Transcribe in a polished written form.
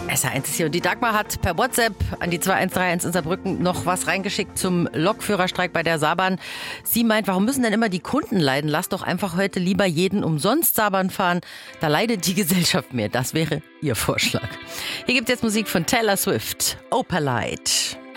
SR1 ist hier und die Dagmar hat per WhatsApp an die 2131 in Saarbrücken noch was reingeschickt zum Lokführerstreik bei der Saarbahn. Sie meint, warum müssen denn immer die Kunden leiden? Lass doch einfach heute lieber jeden umsonst Saarbahn fahren. Da leidet die Gesellschaft mehr. Das wäre ihr Vorschlag. Hier gibt es jetzt Musik von Taylor Swift. Opalite.